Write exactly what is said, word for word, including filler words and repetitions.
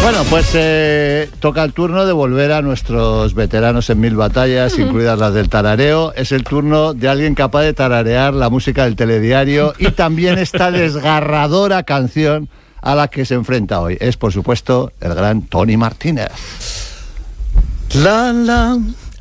Bueno, pues eh, toca el turno de volver a nuestros veteranos en mil batallas, incluidas las del tarareo. Es el turno de alguien capaz de tararear la música del telediario y también esta desgarradora canción a la que se enfrenta hoy. Es, por supuesto, el gran Tony Martínez. La, la,